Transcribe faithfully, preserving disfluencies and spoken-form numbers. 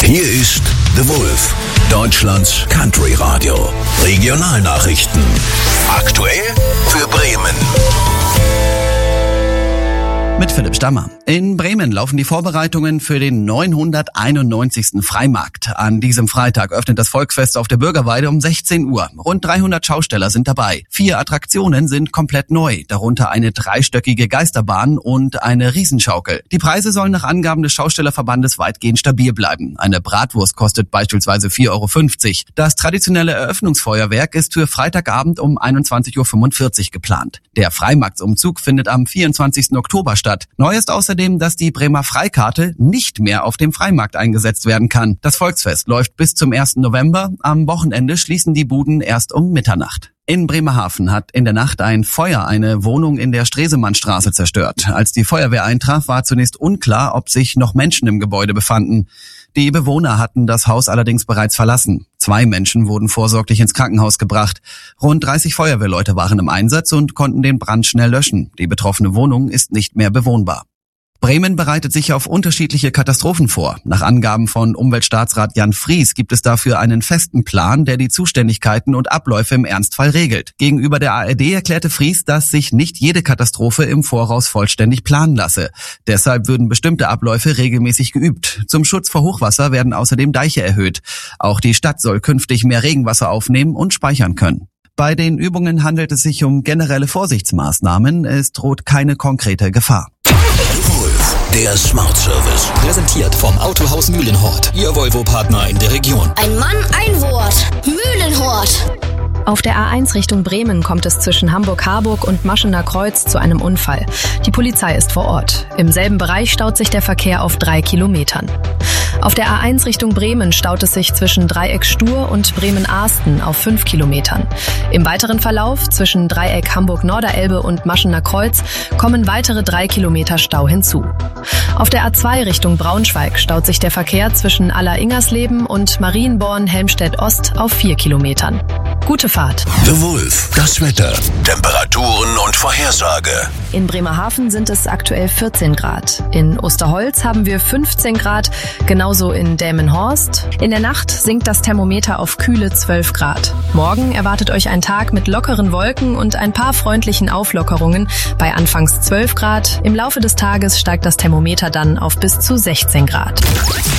Hier ist The Wolf, Deutschlands Country Radio. Regionalnachrichten. Aktuell für Bremen. Mit Philipp Stammer. In Bremen laufen die Vorbereitungen für den neunhunderteinundneunzigsten Freimarkt. An diesem Freitag öffnet das Volksfest auf der Bürgerweide um sechzehn Uhr. Rund dreihundert Schausteller sind dabei. Vier Attraktionen sind komplett neu, darunter eine dreistöckige Geisterbahn und eine Riesenschaukel. Die Preise sollen nach Angaben des Schaustellerverbandes weitgehend stabil bleiben. Eine Bratwurst kostet beispielsweise vier Euro fünfzig. Das traditionelle Eröffnungsfeuerwerk ist für Freitagabend um einundzwanzig Uhr fünfundvierzig geplant. Der Freimarktsumzug findet am vierundzwanzigsten Oktober statt. Neu ist außerdem, dass die Bremer Freikarte nicht mehr auf dem Freimarkt eingesetzt werden kann. Das Volksfest läuft bis zum ersten November. Am Wochenende schließen die Buden erst um Mitternacht. In Bremerhaven hat in der Nacht ein Feuer eine Wohnung in der Stresemannstraße zerstört. Als die Feuerwehr eintraf, war zunächst unklar, ob sich noch Menschen im Gebäude befanden. Die Bewohner hatten das Haus allerdings bereits verlassen. Zwei Menschen wurden vorsorglich ins Krankenhaus gebracht. Rund dreißig Feuerwehrleute waren im Einsatz und konnten den Brand schnell löschen. Die betroffene Wohnung ist nicht mehr bewohnbar. Bremen bereitet sich auf unterschiedliche Katastrophen vor. Nach Angaben von Umweltstaatsrat Jan Fries gibt es dafür einen festen Plan, der die Zuständigkeiten und Abläufe im Ernstfall regelt. Gegenüber der A R D erklärte Fries, dass sich nicht jede Katastrophe im Voraus vollständig planen lasse. Deshalb würden bestimmte Abläufe regelmäßig geübt. Zum Schutz vor Hochwasser werden außerdem Deiche erhöht. Auch die Stadt soll künftig mehr Regenwasser aufnehmen und speichern können. Bei den Übungen handelt es sich um generelle Vorsichtsmaßnahmen. Es droht keine konkrete Gefahr. Der Smart Service. Präsentiert vom Autohaus Mühlenhort. Ihr Volvo-Partner in der Region. Ein Mann, ein Wort. Mühlenhort. Auf der A eins Richtung Bremen kommt es zwischen Hamburg-Harburg und Maschener Kreuz zu einem Unfall. Die Polizei ist vor Ort. Im selben Bereich staut sich der Verkehr auf drei Kilometern. Auf der A eins Richtung Bremen staut es sich zwischen Dreieck Stur und Bremen-Ahsten auf fünf Kilometern. Im weiteren Verlauf zwischen Dreieck Hamburg-Norderelbe und Maschener Kreuz kommen weitere drei Kilometer Stau hinzu. Auf der A zwei Richtung Braunschweig staut sich der Verkehr zwischen Aller-Ingersleben und Marienborn-Helmstedt-Ost auf vier Kilometern. Gute Fahrt. The Wolf, das Wetter, Temperaturen und Vorhersage. In Bremerhaven sind es aktuell vierzehn Grad. In Osterholz haben wir fünfzehn Grad, genauso in Delmenhorst. In der Nacht sinkt das Thermometer auf kühle zwölf Grad. Morgen erwartet euch ein Tag mit lockeren Wolken und ein paar freundlichen Auflockerungen bei anfangs zwölf Grad. Im Laufe des Tages steigt das Thermometer dann auf bis zu sechzehn Grad.